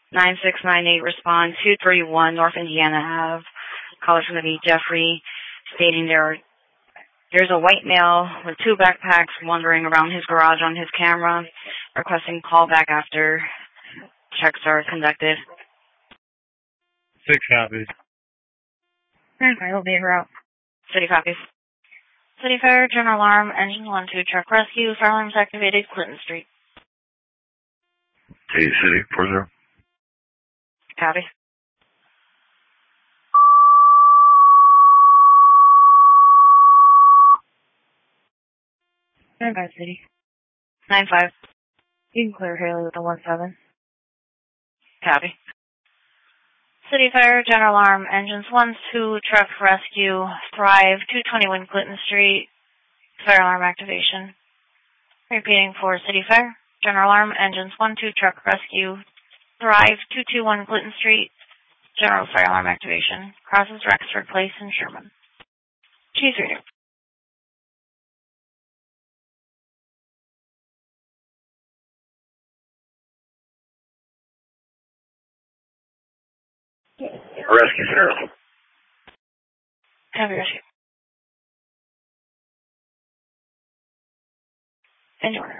9698, respond 231 North Indiana Ave. Caller's going to be Jeffrey, stating there's a white male with two backpacks wandering around his garage on his camera, requesting callback after checks are conducted. 6 copies. I will be en route. City copies. City Fire, General Alarm, Engine 1-2, Truck Rescue, fire alarms activated, Clinton Street. City, 40. Copy. Standby, City. 9-5. You can clear Haley with a 1-7. Copy. City Fire, General Alarm, Engines 1-2, Truck Rescue, Thrive, 221 Clinton Street, fire alarm activation. Repeating for City Fire, General Alarm, Engines 1-2, Truck Rescue, Thrive, 221 Clinton Street, general fire alarm activation. Crosses Rexford Place in Sherman. Cheese reader. Rescue Center. Heavy rescue. In order.